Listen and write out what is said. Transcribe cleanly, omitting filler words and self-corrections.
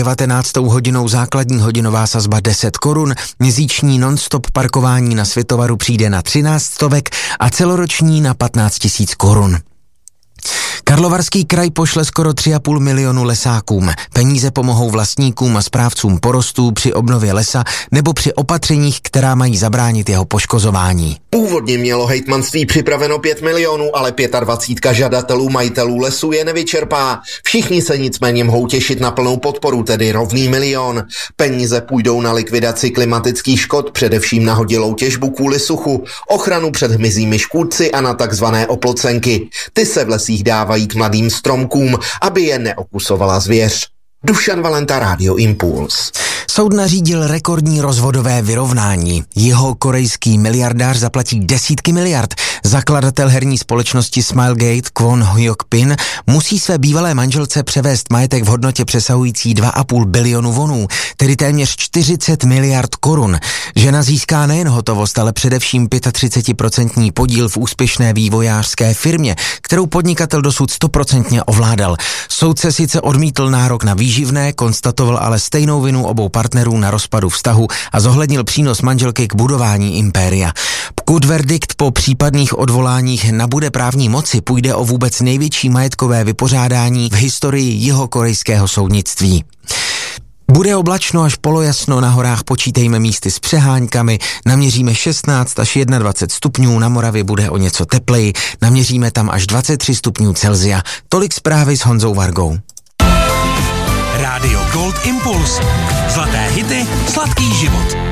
19. hodinou základní hodinová sazba 10 korun, měsíční non-stop parkování na Světovaru přijde na 13 stovek a celoroční na 15 000 korun. Karlovarský kraj pošle skoro 3,5 milionu lesákům. Peníze pomohou vlastníkům a správcům porostů při obnově lesa nebo při opatřeních, která mají zabránit jeho poškozování. Původně mělo hejtmanství připraveno 5 milionů, ale 25 žadatelů majitelů lesů je nevyčerpá. Všichni se nicméně mohou těšit na plnou podporu, tedy rovný milion. Peníze půjdou na likvidaci klimatických škod, především na hodilou těžbu kvůli suchu, ochranu před hmyzími škůdci a na takzvané oplocenky. Ty se v lesích dávají k mladým stromkům, aby je neokusovala zvěř. Dušan Valenta, Radio Impuls. Soud nařídil rekordní rozvodové vyrovnání. Jihokorejský miliardář zaplatí desítky miliard. Zakladatel herní společnosti Smilegate Kwon Hyuk-pin musí své bývalé manželce převést majetek v hodnotě přesahující 2,5 bilionu wonů, tedy téměř 40 miliard korun. Žena získá nejen hotovost, ale především 35% podíl v úspěšné vývojářské firmě, kterou podnikatel dosud 100% ovládal. Soudce sice odmítl nárok na výživné, konstatoval ale stejnou vinu obou partnerů na rozpadu vztahu a zohlednil přínos manželky k budování impéria. Pokud verdikt po případných odvoláních nabude právní moci, půjde o vůbec největší majetkové vypořádání v historii jihokorejského soudnictví. Bude oblačno až polojasno, na horách počítejme místy s přeháňkami, naměříme 16 až 21 stupňů, na Moravě bude o něco tepleji, naměříme tam až 23 stupňů Celsia. Tolik zprávy s Honzou Vargou. Rádio Gold Impuls. Zlaté hity, sladký život.